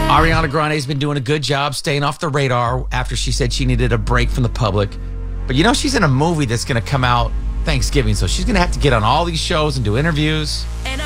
Ariana Grande's been doing a good job staying off the radar after she said she needed a break from the public. But she's in a movie that's going to come out Thanksgiving, so she's going to have to get on all these shows and do interviews.